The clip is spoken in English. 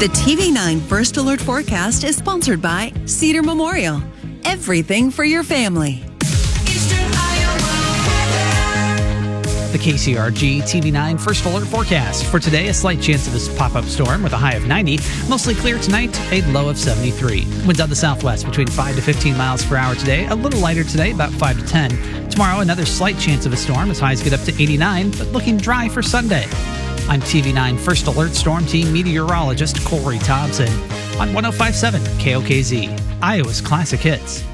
The TV9 First Alert Forecast is sponsored by Cedar Memorial. Everything for your family. The KCRG TV9 First Alert Forecast. For today, a slight chance of this pop-up storm with a high of 90. Mostly clear tonight, a low of 73. Winds out the southwest between 5 to 15 miles per hour today. A little lighter today, about 5 to 10. Tomorrow, another slight chance of a storm as highs get up to 89, but looking dry for Sunday. I'm TV9 First Alert Storm Team meteorologist Corey Thompson on 105.7 KOKZ, Iowa's Classic Hits.